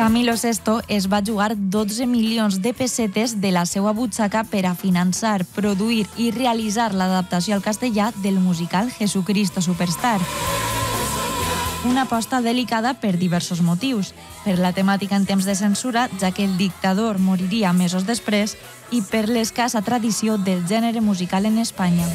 Camilo VI es va jugar 12 milions de pessetes de la seva butxaca per a finançar, produir i realitzar l'adaptació al castellà del musical Jesucristo Superstar. Una aposta delicada per diversos motius, per la temàtica en temps de censura, ja que el dictador moriria mesos després, i per l'escassa tradició del gènere musical en Espanya.